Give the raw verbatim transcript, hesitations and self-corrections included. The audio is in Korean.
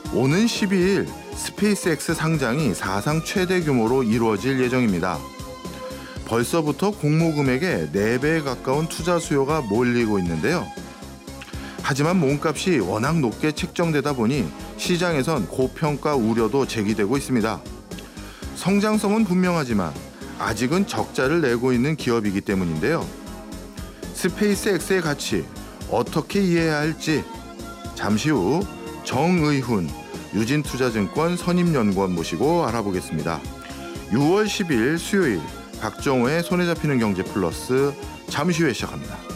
오는 십이 일 스페이스X 상장이 사상 최대 규모로 이루어질 예정입니다. 벌써부터 공모 금액의 네 배에 가까운 투자 수요가 몰리고 있는데요. 하지만 몸값이 워낙 높게 책정되다 보니 시장에선 고평가 우려도 제기되고 있습니다. 성장성은 분명하지만 아직은 적자를 내고 있는 기업이기 때문인데요. 스페이스X의 가치 어떻게 이해해야 할지 잠시 후 정의훈 유진투자증권 선임연구원 모시고 알아보겠습니다. 유월 십일 수요일 박정호의 손에 잡히는 경제 플러스 잠시 후에 시작합니다.